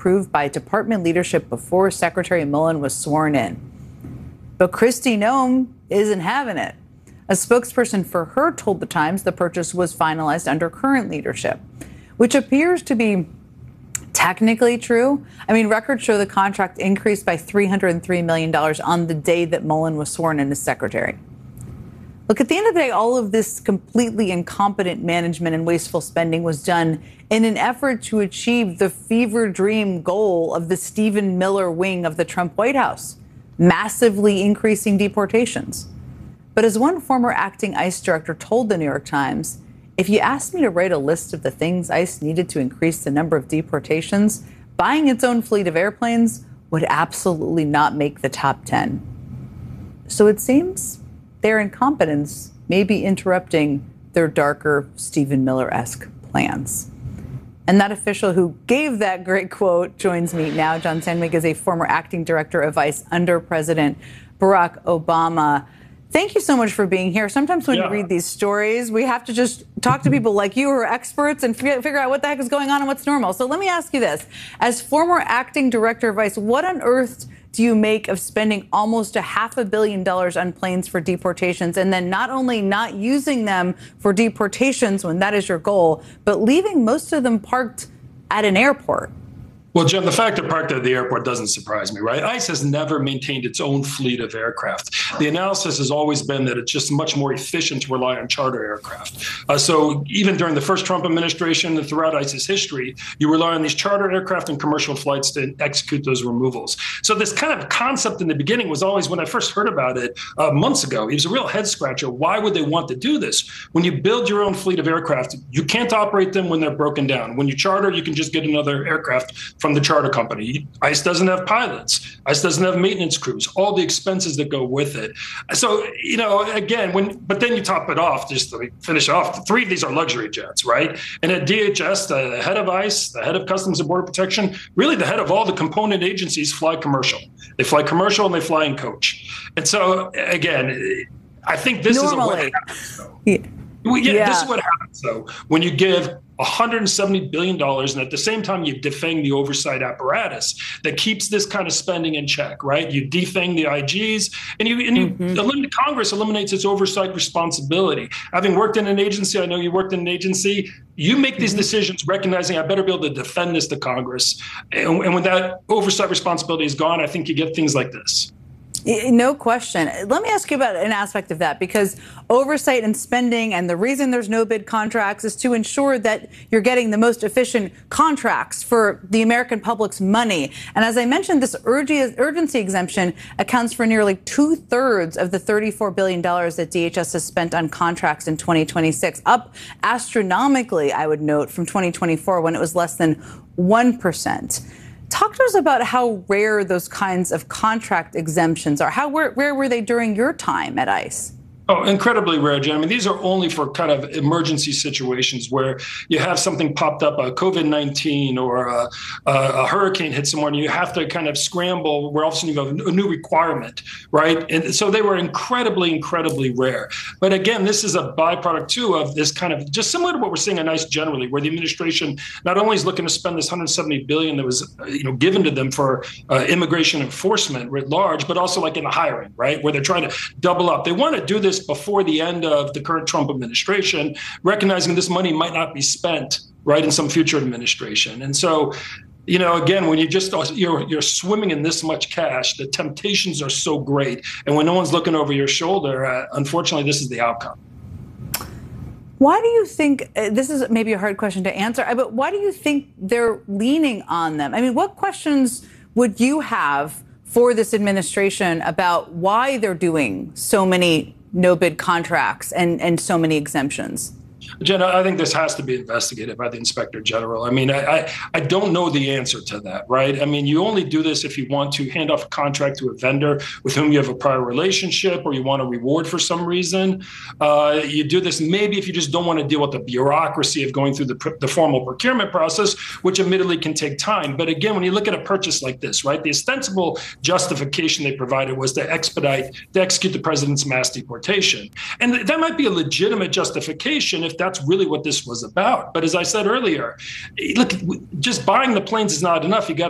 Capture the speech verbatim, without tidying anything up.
approved by department leadership before Secretary Mullen was sworn in. But Kristi Noem isn't having it. A spokesperson for her told The Times the purchase was finalized under current leadership, which appears to be technically true. I mean, records show the contract increased by three hundred three million dollars on the day that Mullen was sworn in as secretary. Look, at the end of the day, all of this completely incompetent management and wasteful spending was done in an effort to achieve the fever dream goal of the Stephen Miller wing of the Trump White House, massively increasing deportations. But as one former acting ICE director told the New York Times, if you asked me to write a list of the things ICE needed to increase the number of deportations, buying its own fleet of airplanes would absolutely not make the top ten. So it seems their incompetence may be interrupting their darker Stephen Miller-esque plans. And that official who gave that great quote joins me now. John Sandvik is a former acting director of ICE under President Barack Obama. Thank you so much for being here. Sometimes when yeah. you read these stories, we have to just talk to people like you who are experts and figure out what the heck is going on and what's normal. So let me ask you this. As former acting director of ICE, what on earth do you make of spending almost a half a billion dollars on planes for deportations and then not only not using them for deportations when that is your goal, but leaving most of them parked at an airport? Well, Jim, the fact they're parked at the airport doesn't surprise me, right? ICE has never maintained its own fleet of aircraft. The analysis has always been that it's just much more efficient to rely on charter aircraft. Uh, so even during the first Trump administration and throughout ICE's history, you rely on these charter aircraft and commercial flights to execute those removals. So this kind of concept in the beginning was always, when I first heard about it uh, months ago, it was a real head scratcher. Why would they want to do this? When you build your own fleet of aircraft, you can't operate them when they're broken down. When you charter, you can just get another aircraft from the charter company. ICE doesn't have pilots. ICE doesn't have maintenance crews, all the expenses that go with it. So, you know, again, when, but then you top it off, just to finish off, three of these are luxury jets, right? And at D H S, the head of ICE, the head of Customs and Border Protection, really the head of all the component agencies fly commercial. They fly commercial and they fly in coach. And so, again, I think this Normally. is what happens, though. Yeah. Well, yeah, yeah, this is what happens, though, when you give one hundred seventy billion dollars and at the same time you defang the oversight apparatus that keeps this kind of spending in check, right? You defang the I Gs and you, and you mm-hmm. eliminate, Congress eliminates its oversight responsibility. Having worked in an agency, I know you worked in an agency, you make these mm-hmm. decisions recognizing I better be able to defend this to Congress. And, and when that oversight responsibility is gone, I think you get things like this. No question. Let me ask you about an aspect of that, because oversight and spending and the reason there's no bid contracts is to ensure that you're getting the most efficient contracts for the American public's money. And as I mentioned, this urgency exemption accounts for nearly two thirds of the thirty-four billion dollars that D H S has spent on contracts in twenty twenty-six, up astronomically, I would note, from twenty twenty-four when it was less than one percent. Talk to us about how rare those kinds of contract exemptions are. How rare were they during your time at ICE? Oh, incredibly rare, Jen. I mean, these are only for kind of emergency situations where you have something popped up, a COVID nineteen or a, a, a hurricane hit somewhere, and you have to kind of scramble where all of a sudden you have a new requirement, right? And so they were incredibly, incredibly rare. But again, this is a byproduct, too, of this kind of just similar to what we're seeing at ICE generally, where the administration not only is looking to spend this one hundred seventy billion dollars that was you know, given to them for uh, immigration enforcement writ large, but also like in the hiring, right, where they're trying to double up. They want to do this before the end of the current Trump administration, recognizing this money might not be spent, right, in some future administration. And so, you know, again, when you just you're you're swimming in this much cash, the temptations are so great, and when no one's looking over your shoulder, uh, unfortunately, this is the outcome. Why do you think, uh, this is maybe a hard question to answer, but why do you think they're leaning on them? I mean, what questions would you have for this administration about why they're doing so many no-bid contracts and, and so many exemptions? Jenna, I think this has to be investigated by the Inspector General. I mean, I, I I don't know the answer to that, right? I mean, you only do this if you want to hand off a contract to a vendor with whom you have a prior relationship or you want a reward for some reason. Uh, you do this maybe if you just don't want to deal with the bureaucracy of going through the, the formal procurement process, which admittedly can take time. But again, when you look at a purchase like this, right, the ostensible justification they provided was to expedite, to execute the president's mass deportation. And that might be a legitimate justification if that's really what this was about. But as I said earlier, look, just buying the planes is not enough. You got